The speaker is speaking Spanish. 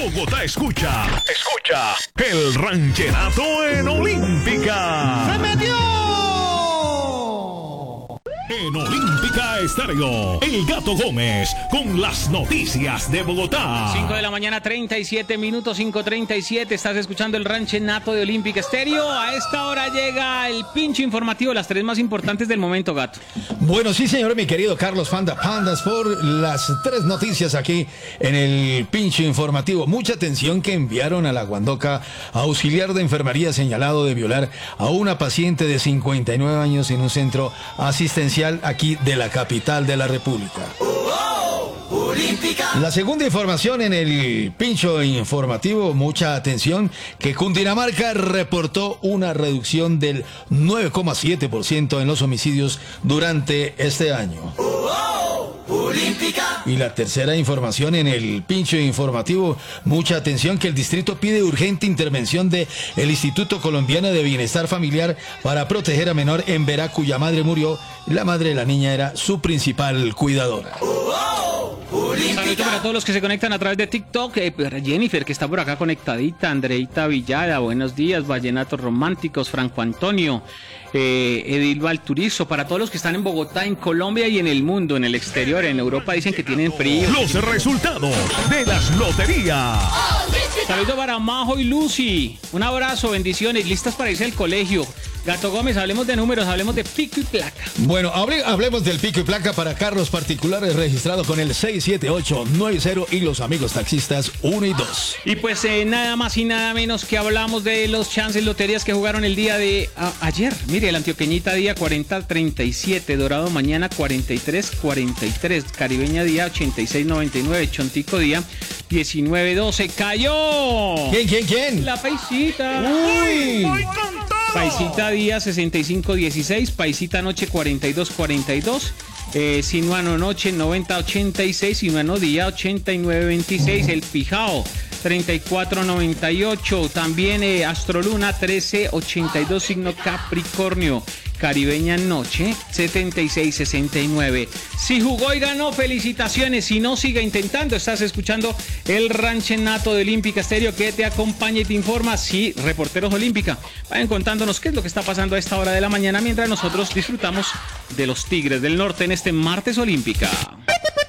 Bogotá escucha el ranchenato en Olímpica. ¡Se metió! En Olímpica Estéreo, El Gato Gómez con las noticias de Bogotá. 5 de la mañana, 37 minutos, 5:37. Estás escuchando el ranchenato de Olímpica Estéreo. A esta hora llega el pincho informativo, las tres más importantes del momento, Gato. Bueno, sí, señor, mi querido Carlos Pandas, por las tres noticias aquí en el pincho informativo. Mucha atención que enviaron a la Guandoca, auxiliar de enfermería señalado de violar a una paciente de 59 años en un centro asistencial aquí de la capital de la República. La segunda información en el pincho informativo, mucha atención, que Cundinamarca reportó una reducción del 9,7% en los homicidios durante este año. Y la tercera información en el pincho informativo, mucha atención, que el distrito pide urgente intervención de el Instituto Colombiano de Bienestar Familiar para proteger a menor en Verá, cuya madre murió. La madre de la niña era su principal cuidadora. Saludos para todos los que se conectan a través de TikTok. Para Jennifer, que está por acá conectadita. Andreita Villada, buenos días. Vallenatos Románticos, Franco Antonio, Edil Valturizo. Para todos los que están en Bogotá, en Colombia y en el mundo, en el exterior, en Europa, dicen que tienen frío. Los resultados de las loterías. Saludos para Majo y Lucy. Un abrazo, bendiciones. Listas para irse al colegio. Gato Gómez, hablemos de números, hablemos de pico y placa. Bueno, hablemos del pico y placa para carros particulares registrado con el 67890 y los amigos taxistas 1 y 2. Y pues nada más y nada menos que hablamos de los chances loterías que jugaron el día de ayer. Mire, el antioqueñita día 40-37, Dorado mañana 43-43, Caribeña día 86-99, Chontico día 19-12. ¡Cayó! ¿Quién? La Paisita. ¡Uy! ¡Voy con todo! Paisita día 65-16, Paisita noche 42-42, Sinuano noche 90-86, Sinuano día 89-26, El Pijao 34-98, también Astroluna 13-82, signo Capricornio, Caribeña noche 76-69. Si jugó y ganó, felicitaciones. Si no, siga intentando. Estás escuchando el ranchenato de Olímpica Estéreo, que te acompaña y te informa. Sí, reporteros Olímpica, vayan contándonos qué es lo que está pasando a esta hora de la mañana mientras nosotros disfrutamos de los Tigres del Norte en este martes Olímpica.